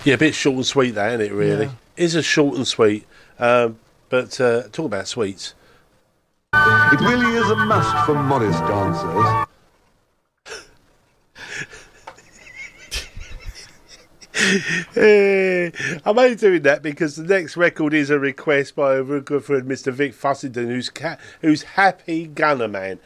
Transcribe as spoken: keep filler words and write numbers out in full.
Yeah, a bit short and sweet, that, isn't it, really? Yeah. It is a short and sweet. Um, but uh, talk about sweets. It really is a must for Morris dancers. Eh, I'm only doing that because the next record is a request by a good friend, Mister Vic Fussington, who's ca- who's Happy Gunner Man.